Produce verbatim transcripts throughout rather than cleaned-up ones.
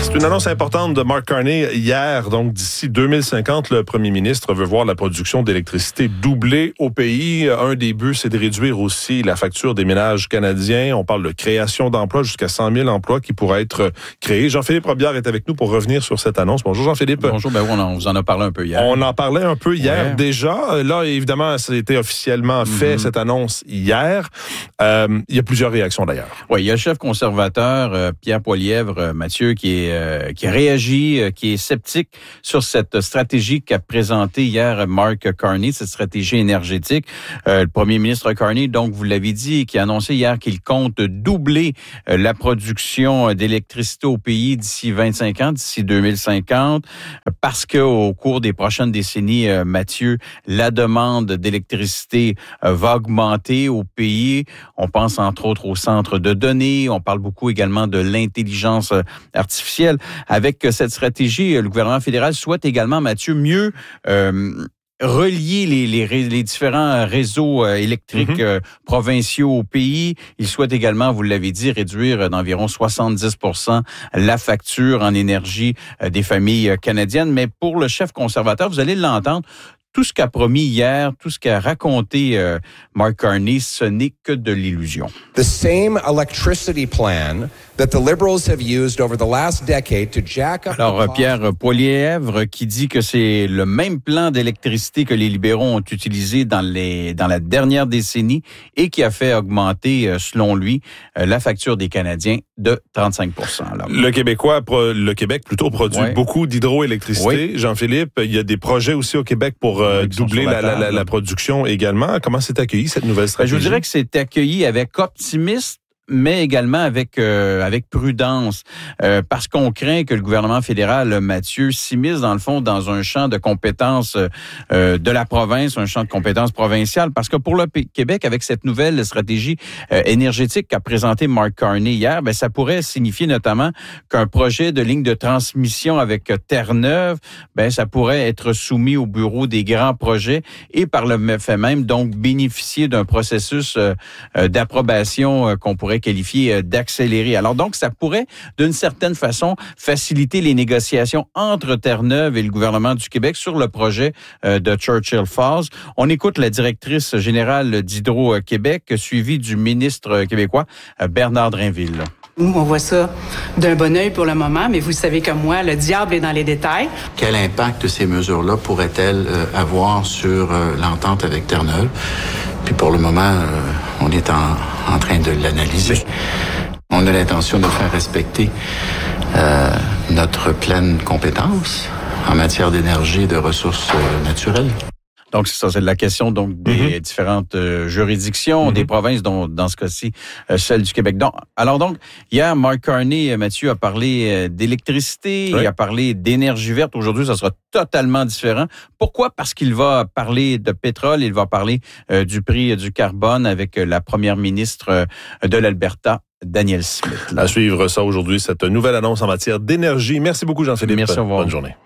C'est une annonce importante de Mark Carney hier. Donc, d'ici deux mille cinquante, le premier ministre veut voir la production d'électricité doubler au pays. Un des buts, c'est de réduire aussi la facture des ménages canadiens. On parle de création d'emplois, jusqu'à cent mille emplois qui pourraient être créés. Jean-Philippe Robillard est avec nous pour revenir sur cette annonce. Bonjour Jean-Philippe. Bonjour, ben oui, on, en, on vous en a parlé un peu hier. On en parlait un peu hier ouais. déjà. Là, évidemment, ça a été officiellement fait, mm-hmm. cette annonce hier. Euh, il y a plusieurs réactions d'ailleurs. Oui, il y a le chef conservateur, euh, Pierre Poilievre, euh, Mathieu, qui est euh, qui réagit, euh, qui est sceptique sur cette stratégie qu'a présentée hier Mark Carney, cette stratégie énergétique. Euh, le premier ministre Carney, donc, vous l'avez dit, qui a annoncé hier qu'il compte doubler euh, la production d'électricité au pays d'ici vingt-cinq ans, d'ici deux mille cinquante, parce qu'au cours des prochaines décennies, euh, Mathieu, la demande d'électricité euh, va augmenter au pays. On pense entre autres au centre de données. On parle beaucoup également de l'intelligence artificielle. Avec cette stratégie, le gouvernement fédéral souhaite également, Mathieu, mieux euh, relier les, les, les différents réseaux électriques mm-hmm. euh, provinciaux au pays. Il souhaite également, vous l'avez dit, réduire d'environ soixante-dix pour cent la facture en énergie euh, des familles canadiennes. Mais pour le chef conservateur, vous allez l'entendre, tout ce qu'a promis hier, tout ce qu'a raconté euh, Mark Carney, ce n'est que de l'illusion. The same electricity plan that the Liberals have used over the last decade to jack up. Alors, Pierre Poilievre qui dit que c'est le même plan d'électricité que les libéraux ont utilisé dans les dans la dernière décennie et qui a fait augmenter, selon lui, la facture des Canadiens de trente-cinq pour cent. Alors, le Québécois, le Québec plutôt produit ouais. beaucoup d'hydroélectricité. Oui. Jean-Philippe, il y a des projets aussi au Québec pour euh, doubler la, la, la, la production également. Comment c'est accueilli cette nouvelle stratégie? Ben, je vous dirais que c'est accueilli avec optimisme, mais également avec euh, avec prudence, euh, parce qu'on craint que le gouvernement fédéral, Mathieu, s'immisce dans le fond dans un champ de compétences euh, de la province, un champ de compétences provinciales, parce que pour le P- Québec, avec cette nouvelle stratégie euh, énergétique qu'a présentée Mark Carney hier, ben ça pourrait signifier notamment qu'un projet de ligne de transmission avec Terre-Neuve, ben ça pourrait être soumis au bureau des grands projets et par le fait même donc bénéficier d'un processus euh, d'approbation euh, qu'on pourrait qualifié d'accéléré. Alors donc, ça pourrait, d'une certaine façon, faciliter les négociations entre Terre-Neuve et le gouvernement du Québec sur le projet de Churchill Falls. On écoute la directrice générale d'Hydro-Québec, suivie du ministre québécois, Bernard Drainville. Nous, on voit ça d'un bon œil pour le moment, mais vous savez comme moi, le diable est dans les détails. Quel impact ces mesures-là pourraient-elles avoir sur l'entente avec Terre-Neuve? Puis pour le moment, euh, on est en, en train de l'analyser. On a l'intention de faire respecter euh, notre pleine compétence en matière d'énergie et de ressources euh, naturelles. Donc, c'est ça, c'est la question donc des mm-hmm. différentes euh, juridictions, mm-hmm. des provinces, dont dans ce cas-ci, euh, celle du Québec. Donc, alors donc, hier, Mark Carney, Mathieu, a parlé euh, d'électricité, oui. il a parlé d'énergie verte. Aujourd'hui, ça sera totalement différent. Pourquoi? Parce qu'il va parler de pétrole, il va parler euh, du prix du carbone avec euh, la première ministre euh, de l'Alberta, Danielle Smith. Là. À suivre ça aujourd'hui, cette nouvelle annonce en matière d'énergie. Merci beaucoup, Jean-Philippe. Merci, au revoir. Bonne journée.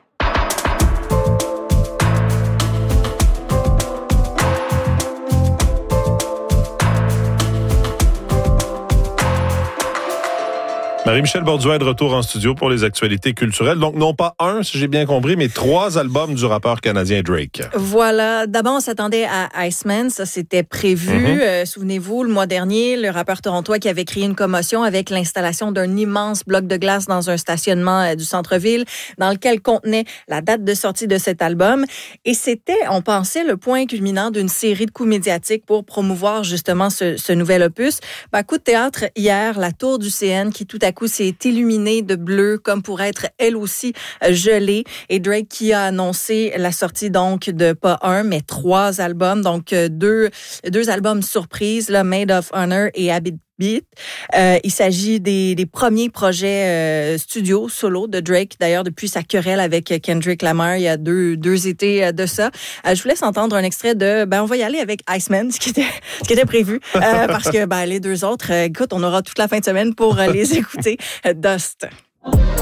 Marie-Michel Borduin est de retour en studio pour les actualités culturelles. Donc, non pas un, si j'ai bien compris, mais trois albums du rappeur canadien Drake. Voilà. D'abord, on s'attendait à Iceman. Ça, c'était prévu. Mm-hmm. Euh, souvenez-vous, le mois dernier, le rappeur torontois qui avait créé une commotion avec l'installation d'un immense bloc de glace dans un stationnement euh, du centre-ville dans lequel contenait la date de sortie de cet album. Et c'était, on pensait, le point culminant d'une série de coups médiatiques pour promouvoir justement ce, ce nouvel opus. Ben, coup de théâtre, hier, la tour du C N qui tout à coup s'est illuminée de bleu comme pour être elle aussi gelée. Et Drake qui a annoncé la sortie donc de pas un, mais trois albums. Donc deux, deux albums surprises, là, Made of Honor et Habit Beat. Euh, il s'agit des, des premiers projets euh, studio solo de Drake. D'ailleurs, depuis sa querelle avec Kendrick Lamar, il y a deux, deux étés de ça. Euh, je vous laisse entendre un extrait de... Ben, on va y aller avec Iceman, ce qui était, ce qui était prévu. Euh, parce que ben, les deux autres, euh, écoute, on aura toute la fin de semaine pour euh, les écouter. Dust.